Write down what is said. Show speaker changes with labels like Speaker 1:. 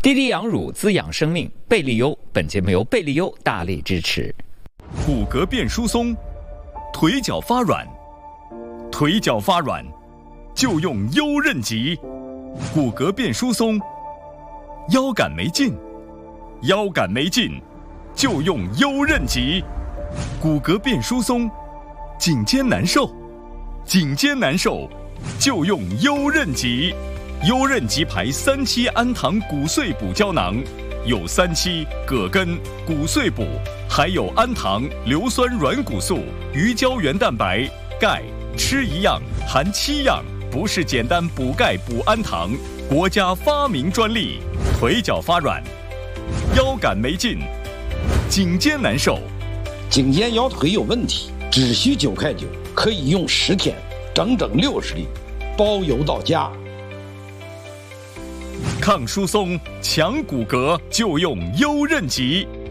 Speaker 1: 滴滴养乳滋养生命，贝利优。本节目由贝利优大力支持。
Speaker 2: 骨骼变疏松，腿脚发软，腿脚发软就用优韧极。骨骼变疏松，腰杆没劲，腰杆没劲就用优韧极。骨骼变疏松，颈肩难受，颈肩难受就用优韧极。优韧极牌3期氨糖骨碎补胶囊，有3期葛根、骨碎补，还有氨糖、硫酸软骨素、鱼胶原蛋白、钙，吃一样含7样，不是简单补钙补氨糖，国家发明专利。腿脚发软，腰杆没劲，颈肩难受，
Speaker 3: 颈肩腰腿有问题，只需9块9，可以用10天，整整60粒，包邮到家。
Speaker 2: 抗疏松、强骨骼就用优韧极。